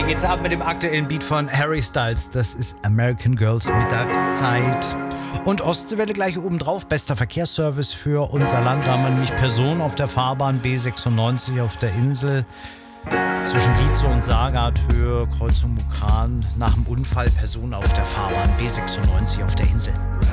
geht's ab mit dem aktuellen Beat von Harry Styles. Das ist American Girls Mittagszeit. Und Ostseewelle gleich obendrauf. Bester Verkehrsservice für unser Land. Da haben wir nämlich Personen auf der Fahrbahn B96 auf der Insel zwischen Lietze und Sagathöhe, Kreuzung Mukran. Nach dem Unfall Personen auf der Fahrbahn B96 auf der Insel.